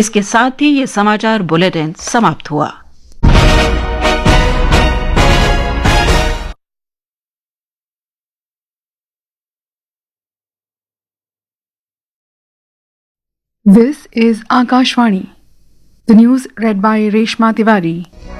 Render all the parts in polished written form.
इसके साथ ही ये समाचार बुलेटिन समाप्त हुआ। This is Akashvani. The news read by Reshma Tiwari.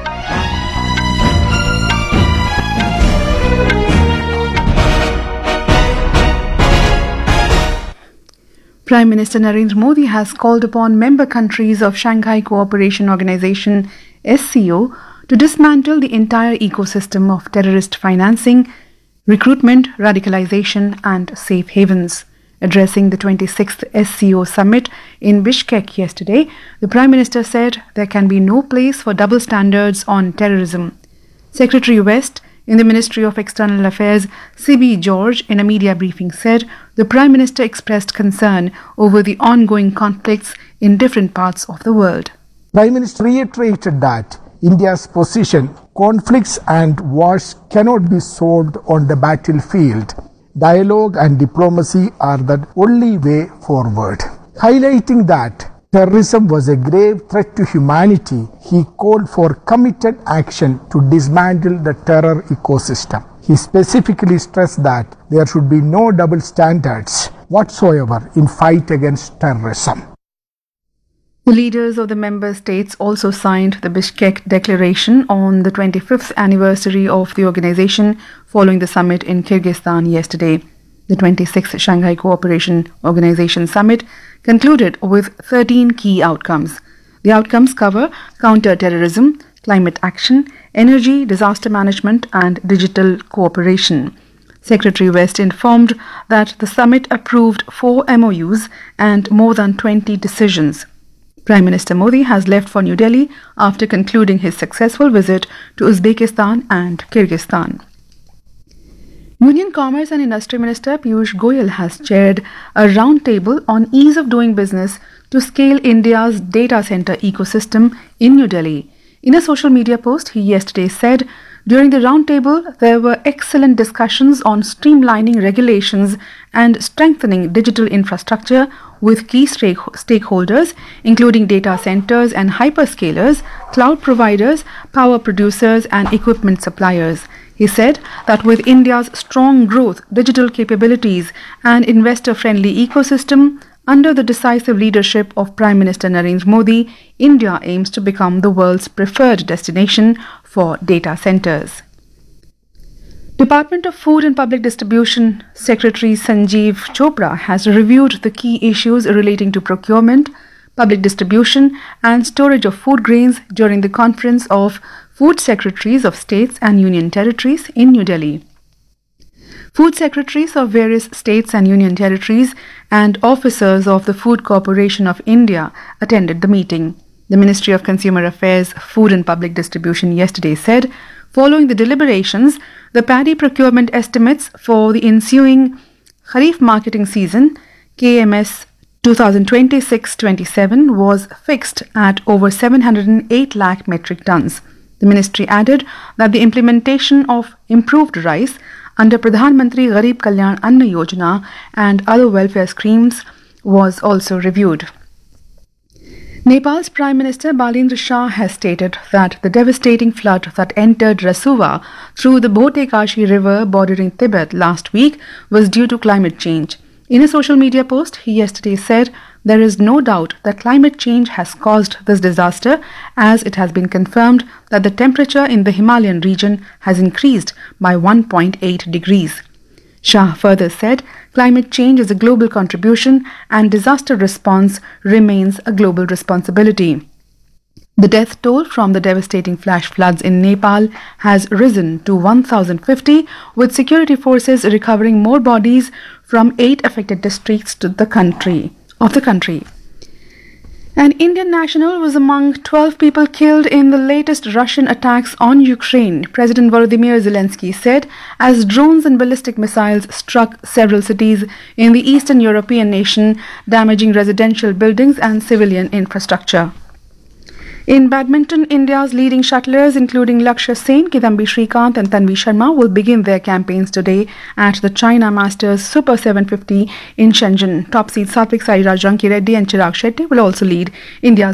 Prime Minister Narendra Modi has called upon member countries of Shanghai Cooperation Organization (SCO) to dismantle the entire ecosystem of terrorist financing, recruitment, radicalization, and safe havens. Addressing the 26th SCO summit in Bishkek yesterday, the Prime Minister said there can be no place for double standards on terrorism. Secretary West in the Ministry of External Affairs, C.B. George, in a media briefing said the Prime Minister expressed concern over the ongoing conflicts in different parts of the world. Prime Minister reiterated that India's position, conflicts and wars cannot be solved on the battlefield. Dialogue and diplomacy are the only way forward. Highlighting that terrorism was a grave threat to humanity, he called for committed action to dismantle the terror ecosystem. He specifically stressed that there should be no double standards whatsoever in fight against terrorism. The leaders of the member states also signed the Bishkek Declaration on the 25th anniversary of the organization following the summit in Kyrgyzstan yesterday. The 26th Shanghai Cooperation Organization Summit concluded with 13 key outcomes. The outcomes cover counter-terrorism, climate action, energy, disaster management, and digital cooperation. Secretary West informed that the summit approved 4 MOUs and more than 20 decisions. Prime Minister Modi has left for New Delhi after concluding his successful visit to Uzbekistan and Kyrgyzstan. Union Commerce and Industry Minister Piyush Goyal has chaired a roundtable on ease of doing business to scale India's data center ecosystem in New Delhi. In a social media post, he yesterday said, during the roundtable, there were excellent discussions on streamlining regulations and strengthening digital infrastructure with key stakeholders, including data centers and hyperscalers, cloud providers, power producers, and equipment suppliers. He said that with India's strong growth, digital capabilities, and investor-friendly ecosystem, under the decisive leadership of Prime Minister Narendra Modi, India aims to become the world's preferred destination for data centers. Department of Food and Public Distribution Secretary Sanjeev Chopra has reviewed the key issues relating to procurement, public distribution, and storage of food grains during the conference of Food Secretaries of States and Union Territories in New Delhi. Food secretaries of various states and union territories and officers of the Food Corporation of India attended the meeting. The Ministry of Consumer Affairs, Food and Public Distribution yesterday said, following the deliberations, the paddy procurement estimates for the ensuing Kharif marketing season, KMS 2026-27, was fixed at over 708 lakh metric tons. The ministry added that the implementation of improved rice under Pradhan Mantri Garib Kalyan Anna Yojana and other welfare schemes was also reviewed. Nepal's Prime Minister Balendra Shah has stated that the devastating flood that entered Rasuwa through the Bhotekashi River bordering Tibet last week was due to climate change. In a social media post, he yesterday said there is no doubt that climate change has caused this disaster, as it has been confirmed that the temperature in the Himalayan region has increased by 1.8 degrees. Shah further said climate change is a global contribution and disaster response remains a global responsibility. The death toll from the devastating flash floods in Nepal has risen to 1,050, with security forces recovering more bodies from 8 affected districts of the country. An Indian national was among 12 people killed in the latest Russian attacks on Ukraine, President Volodymyr Zelensky said, as drones and ballistic missiles struck several cities in the Eastern European nation, damaging residential buildings and civilian infrastructure. In badminton, India's leading shuttlers, including Lakshya Sen, Kidambi Shrikant and Tanvi Sharma, will begin their campaigns today at the China Masters Super 750 in Shenzhen. Top seed Satvik Sairaj, Ranki Reddy and Chirag Shetty will also lead India's